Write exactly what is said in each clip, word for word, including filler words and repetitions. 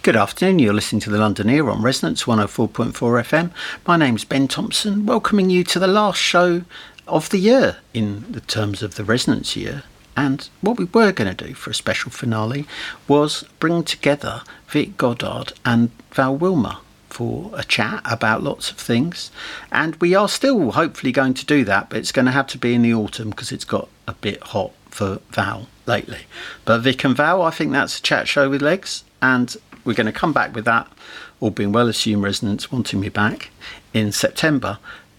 Good afternoon, you're listening to the Londoneer on Resonance one oh four point four F M. My name's Ben Thompson, welcoming you to the last show of the year in the terms of the Resonance year. And what we were going to do for a special finale was bring together Vic Goddard and Val Wilmer for a chat about lots of things. And we are still hopefully going to do that, but it's going to have to be in the autumn because it's got a bit hot for Val lately. But Vic and Val, I think that's a chat show with legs, and we're going to come back with that, all being well, assume Resonance wanting me back in September.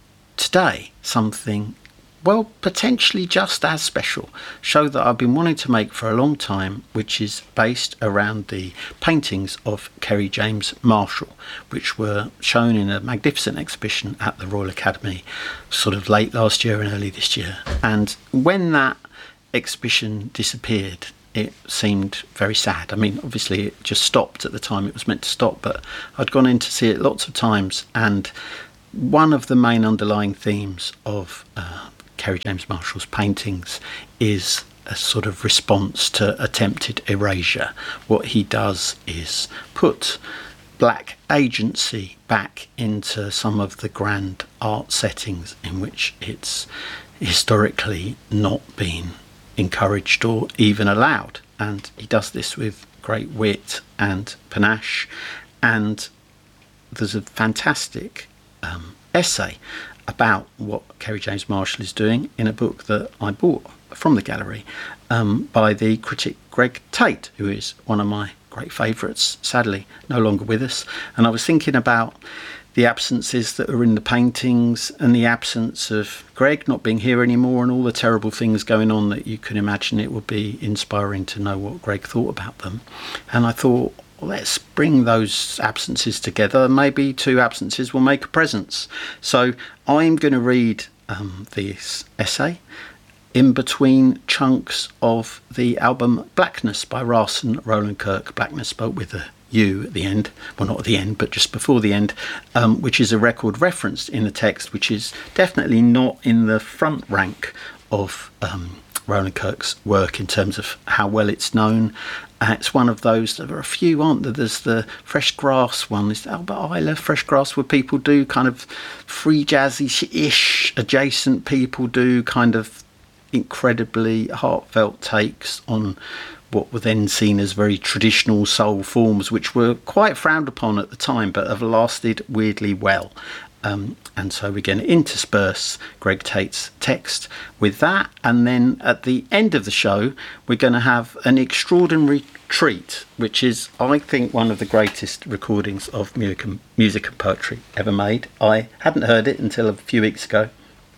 Today, something, well, potentially just as special, show that I've been wanting to make for a long time, which is based around the paintings of Kerry James Marshall, which were shown in a magnificent exhibition at the Royal Academy sort of late last year and early this year. And when that exhibition disappeared, it seemed very sad. I mean, obviously it just stopped at the time it was meant to stop, but I'd gone in to see it lots of times, and one of the main underlying themes of uh, Kerry James Marshall's paintings is a sort of response to attempted erasure. What he does is put black agency back into some of the grand art settings in which it's historically not been encouraged or even allowed, and he does this with great wit and panache. And there's a fantastic um, essay about what Kerry James Marshall is doing in a book that I bought from the gallery um, by the critic Greg Tate, who is one of my great favourites, sadly no longer with us. And I was thinking about the absences that are in the paintings and the absence of Greg not being here anymore and all the terrible things going on that you can imagine. It would be inspiring to know what Greg thought about them. And I thought, well, let's bring those absences together. Maybe two absences will make a presence. So I'm going to read um, this essay in between chunks of the album Blackness by Rason Roland Kirk, Blackness spelt with a U at the end, well, not at the end, but just before the end, um, which is a record referenced in the text, which is definitely not in the front rank of um, Roland Kirk's work in terms of how well it's known. Uh, it's one of those, there are a few, aren't there? There's the Fresh Grass one, there's Albert Isler, Fresh Grass, where people do kind of free jazzy-ish adjacent, people do kind of incredibly heartfelt takes on what were then seen as very traditional soul forms, which were quite frowned upon at the time, but have lasted weirdly well. Um, and so we're going to intersperse Greg Tate's text with that. And then at the end of the show, we're going to have an extraordinary treat, which is, I think, one of the greatest recordings of music and, music and poetry ever made. I hadn't heard it until a few weeks ago,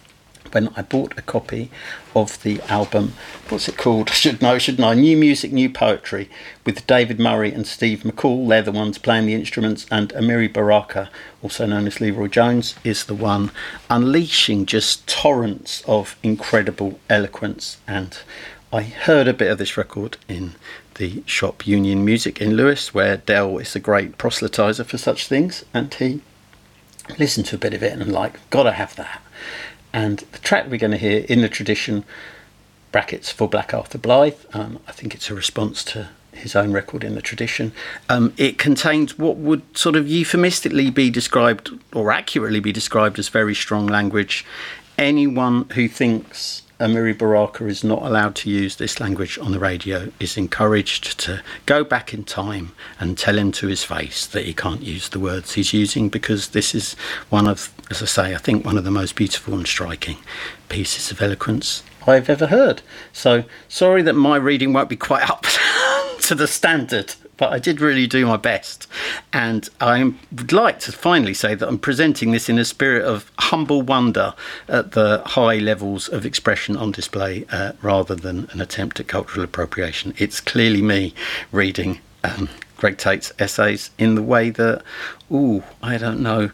when I bought a copy of the album, what's it called? I should know, shouldn't I? New Music, New Poetry, with David Murray and Steve McCall. They're the ones playing the instruments, and Amiri Baraka, also known as Leroy Jones, is the one unleashing just torrents of incredible eloquence. And I heard a bit of this record in the shop Union Music in Lewes, where Dell is a great proselytiser for such things, and he listened to a bit of it and I'm like, gotta have that. And the track we're going to hear, in the tradition, brackets for Black Arthur Blythe, um, I think it's a response to his own record in the tradition. Um, it contains what would sort of euphemistically be described, or accurately be described, as very strong language. Anyone who thinks Amiri Baraka is not allowed to use this language on the radio is encouraged to go back in time and tell him to his face that he can't use the words he's using, because this is one of, as I say, I think one of the most beautiful and striking pieces of eloquence I've ever heard. So sorry that my reading won't be quite up to the standard, but I did really do my best. And I would like to finally say that I'm presenting this in a spirit of humble wonder at the high levels of expression on display, uh, rather than an attempt at cultural appropriation. It's clearly me reading um, Greg Tate's essays in the way that, ooh, I don't know,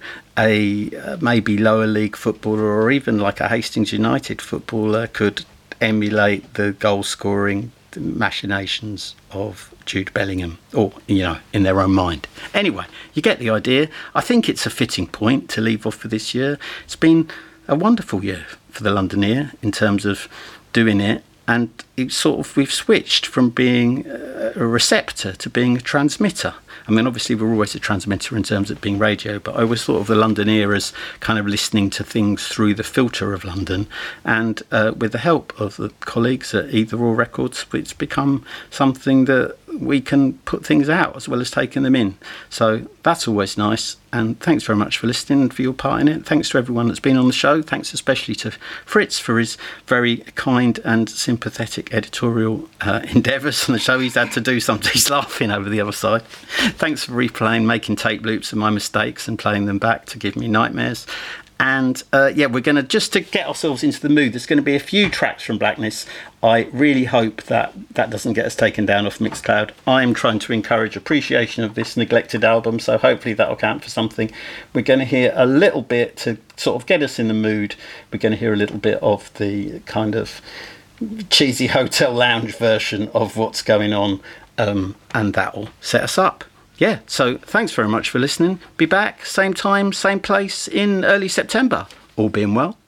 a uh, maybe lower league footballer or even like a Hastings United footballer could emulate the goal scoring machinations of Jude Bellingham, or, you know, in their own mind. Anyway, you get the idea. I think it's a fitting point to leave off for this year. It's been a wonderful year for the Londoneer in terms of doing it and it's sort of we've switched from being a receptor to being a transmitter. I mean, obviously we're always a transmitter in terms of being radio, but I always thought of the London era as kind of listening to things through the filter of London. And uh, with the help of the colleagues at Either Or Records, it's become something that we can put things out as well as taking them in. So that's always nice. And thanks very much for listening and for your part in it. Thanks to everyone that's been on the show. Thanks especially to Fritz for his very kind and sympathetic editorial uh, endeavours on the show. He's had to do something. He's laughing over the other side. Thanks for replaying, making tape loops of my mistakes and playing them back to give me nightmares. And uh, yeah, we're going to, just to get ourselves into the mood, there's going to be a few tracks from Blackness. I really hope that that doesn't get us taken down off Mixcloud. I'm trying to encourage appreciation of this neglected album, so hopefully that'll count for something. We're going to hear a little bit to sort of get us in the mood. We're going to hear a little bit of the kind of cheesy hotel lounge version of what's going on, um, and that'll set us up. Yeah, so thanks very much for listening. Be back, same time, same place in early September. All being well.